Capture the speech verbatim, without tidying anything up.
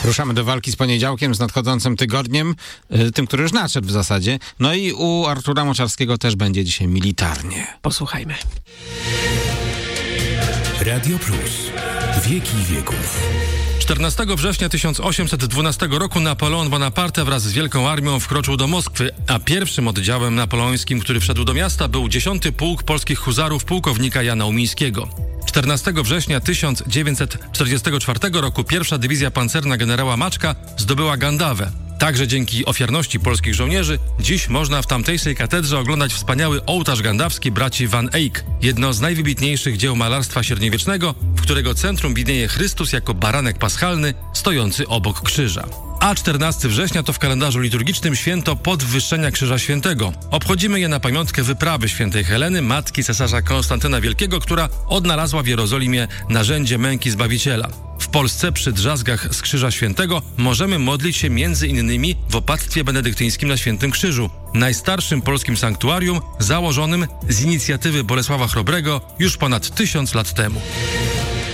Ruszamy do walki z poniedziałkiem, z nadchodzącym tygodniem, tym, który już nadszedł w zasadzie. No i u Artura Moczarskiego też będzie dzisiaj militarnie. Posłuchajmy. Radio Plus. Wieki wieków. czternastego września tysiąc osiemset dwunastego roku Napoleon Bonaparte wraz z wielką armią wkroczył do Moskwy, a pierwszym oddziałem napoleońskim, który wszedł do miasta, był dziesiąty Pułk Polskich Huzarów pułkownika Jana Umińskiego. czternastego września tysiąc dziewięćset czterdziestego czwartego roku pierwsza dywizja pancerna generała Maczka zdobyła Gandawę. Także dzięki ofiarności polskich żołnierzy dziś można w tamtejszej katedrze oglądać wspaniały ołtarz gandawski braci Van Eyck, jedno z najwybitniejszych dzieł malarstwa średniowiecznego, w którego centrum widnieje Chrystus jako baranek paschalny stojący obok krzyża. A czternastego września to w kalendarzu liturgicznym święto podwyższenia Krzyża Świętego. Obchodzimy je na pamiątkę wyprawy świętej Heleny, matki cesarza Konstantyna Wielkiego, która odnalazła w Jerozolimie narzędzie męki Zbawiciela. W Polsce przy drzazgach z Krzyża Świętego możemy modlić się między innymi w opactwie benedyktyńskim na Świętym Krzyżu, najstarszym polskim sanktuarium założonym z inicjatywy Bolesława Chrobrego już ponad tysiąc lat temu.